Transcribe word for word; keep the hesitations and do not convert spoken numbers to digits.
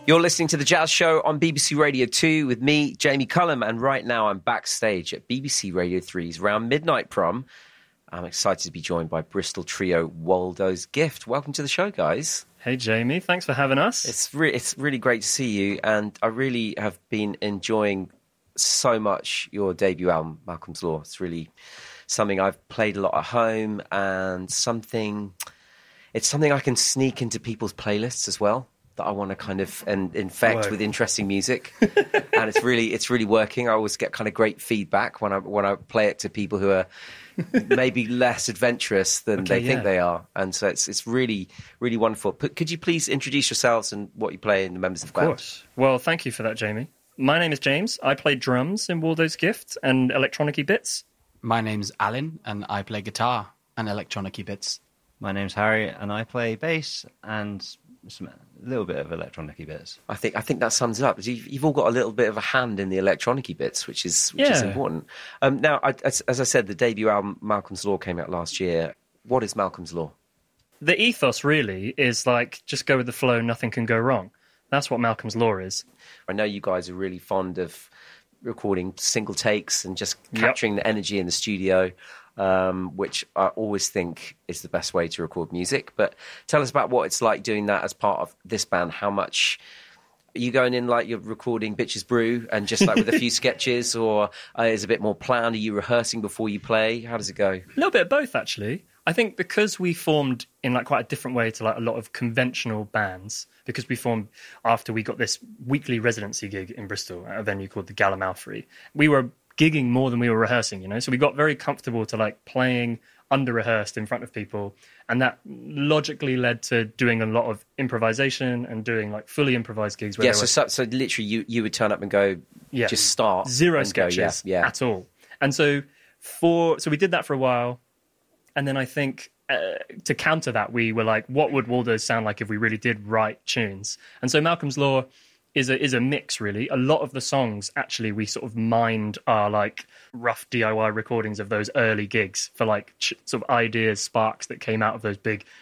You're listening to The Jazz Show on B B C Radio two with me, Jamie Cullum, and right now I'm backstage at B B C Radio three's Round Midnight Prom. I'm excited to be joined by Bristol trio Waldo's Gift. Welcome to the show, guys. Hey, Jamie. Thanks for having us. It's, re- it's really great to see you, and I really have been enjoying so much your debut album, Malcolm's Law. It's really something I've played a lot at home, and something it's something I can sneak into people's playlists as well, that I want to kind of and infect Whoa. with interesting music. And it's really it's really working. I always get kind of great feedback when I when I play it to people who are maybe less adventurous than Okay, they yeah. think they are. And so it's it's really, really wonderful. But could you please introduce yourselves and what you play and the members of the Of band? course. Well, thank you for that, Jamie. My name is James. I play drums in Waldo's Gift and electronic-y bits. My name's Alan, and I play guitar and electronic-y bits. My name's Harry, and I play bass and some, a little bit of electronic-y bits. I think I think that sums it up. You've, you've all got a little bit of a hand in the electronic-y bits, which is which is Yeah. important. Um, now, I, as, as I said, the debut album Malcolm's Law came out last year. What is Malcolm's Law? The ethos really is like, just go with the flow, nothing can go wrong. That's what Malcolm's Law is. I know you guys are really fond of recording single takes and just Yep. capturing the energy in the studio, um, which I always think is the best way to record music. But tell us about what it's like doing that as part of this band. How much are you going in like you're recording Bitches Brew and just like with a few sketches, or uh, is it a bit more planned? Are you rehearsing before you play? How does it go? A little bit of both, actually. I think because we formed in like quite a different way to like a lot of conventional bands, because we formed after we got this weekly residency gig in Bristol at a venue called the Gallimalfrey. We were gigging more than we were rehearsing, you know, so we got very comfortable to like playing under-rehearsed in front of people, and that logically led to doing a lot of improvisation and doing like fully improvised gigs. Where Yeah, they so, were, so so literally you, you would turn up and go, yeah, just start. zero and go, sketches yeah, yeah. at all. And so for so we did that for a while, and then I think uh, to counter that, we were like, what would Waldo's sound like if we really did write tunes? And so Malcolm's Law is a is a mix, really. A lot of the songs, actually, we sort of mined our like rough D I Y recordings of those early gigs for like ch- sort of ideas, sparks that came out of those big